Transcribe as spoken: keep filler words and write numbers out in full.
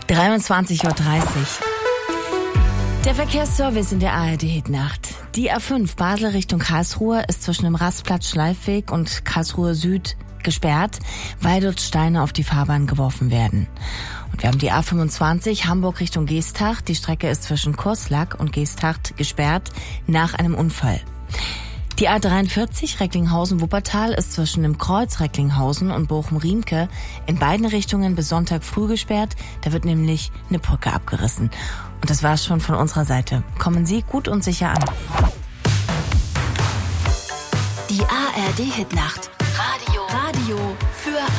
dreiundzwanzig Uhr dreißig. Der Verkehrsservice in der A R D-Hitnacht. Die A fünf Basel Richtung Karlsruhe ist zwischen dem Rastplatz Schleifweg und Karlsruhe Süd gesperrt, weil dort Steine auf die Fahrbahn geworfen werden. Und wir haben die A fünfundzwanzig Hamburg Richtung Geesthacht. Die Strecke ist zwischen Kurslack und Geesthacht gesperrt nach einem Unfall. Die A dreiundvierzig Recklinghausen-Wuppertal ist zwischen dem Kreuz Recklinghausen und Bochum-Riemke in beiden Richtungen bis Sonntag früh gesperrt. Da wird nämlich eine Brücke abgerissen. Und das war's schon von unserer Seite. Kommen Sie gut und sicher an. Die A R D-Hitnacht. Radio. Radio für